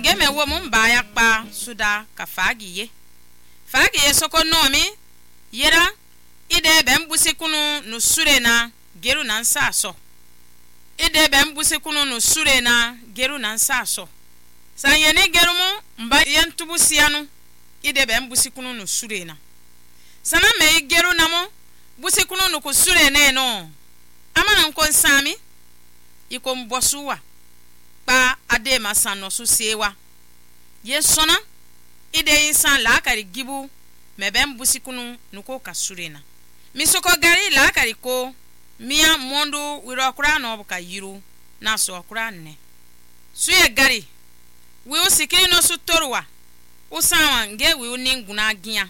ngeme wo mun ba ya pa suda ka fagiye soko nomi yera ide bembusi kunu no sure na geru na nsa so ide bembusi kunu no sure na geru na nsa so sanyene geru mu mba yentubusianu ide bembusi kunu no sure na sana me geru na mo busi kunu no ko sure na no amana nko nsami iko mbosuwa pa ade masano su sewa yesona ide insan la kari gibu mebem busikunu nuko kasurena misoko gari la kari ko mia mondo wirokura no buka yiru na so okura ne suye gari wi usikiri no su torwa usawa nge wi uninguna agia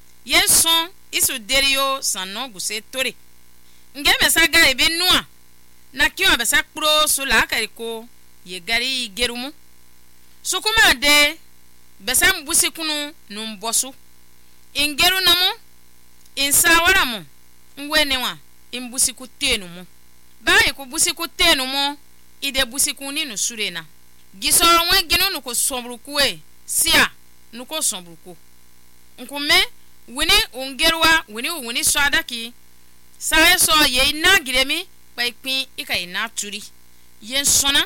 yeson isu derio sanno guse tore nge mesa gari benua na kiwa besa pro su la kari ko ye gari gerumu sukuma de besam busikunu numbosu ingeru namu insawara mu ngwenewa imbusiku tenu mu bae ko busiku tenu mu ide busikuni no surena gisoro nwe ginu nuko sombrukuwe sia nuko sombruku nkume wini ungerwa wini swadaki sae so ye ina giremi pa ipin ika ina turi yen sona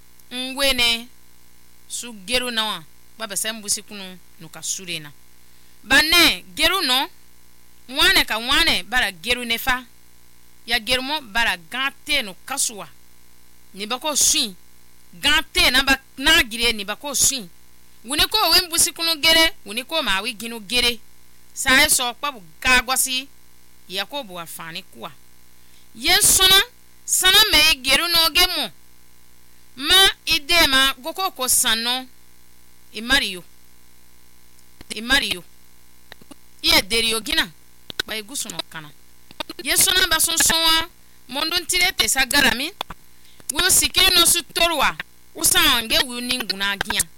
ngwene su geru nawa baba sembusi kunu nuka surena bane geru no wane ka wane bara geru nefa ya gerumo bara gante no kaswa ni bako swin gante na gire ni bako swin wuni ko wembusi kunu gere wuni ko ma wi ginu gere sae so pabu gagwasi yakobo afani kwa yensona sana me geru no gemo ma idema goko ko sano imariyo ye derio gina ba igusuno kana yesona basonsonwa mondon tirete sagarami wo sikiri no su torwa usange wi ninguna agia